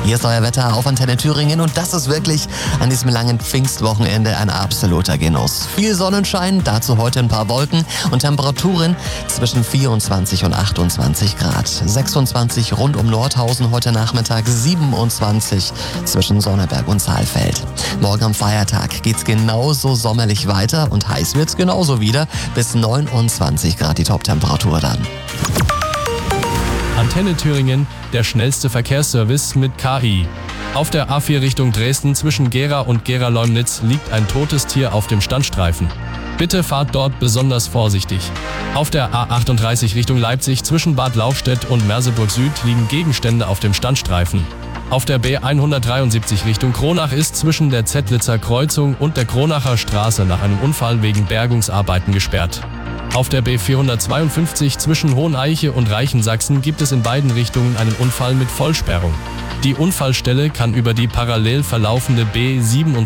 Hier ist euer Wetter auf Antenne Thüringen und das ist wirklich an diesem langen Pfingstwochenende ein absoluter Genuss. Viel Sonnenschein, dazu heute ein paar Wolken und Temperaturen zwischen 24 und 28 Grad. 26 rund um Nordhausen heute Nachmittag, 27 zwischen Sonneberg und Saalfeld. Morgen am Feiertag geht's genauso sommerlich weiter und heiß wird's genauso wieder. Bis 29 Grad die Toptemperatur dann. Antenne Thüringen, der schnellste Verkehrsservice mit KI. Auf der A4 Richtung Dresden zwischen Gera und Gera-Leumnitz liegt ein totes Tier auf dem Standstreifen. Bitte fahrt dort besonders vorsichtig. Auf der A38 Richtung Leipzig zwischen Bad Lauchstädt und Merseburg Süd liegen Gegenstände auf dem Standstreifen. Auf der B173 Richtung Kronach ist zwischen der Zettlitzer Kreuzung und der Kronacher Straße nach einem Unfall wegen Bergungsarbeiten gesperrt. Auf der B452 zwischen Hoheneiche und Reichensachsen gibt es in beiden Richtungen einen Unfall mit Vollsperrung. Die Unfallstelle kann über die parallel verlaufende B37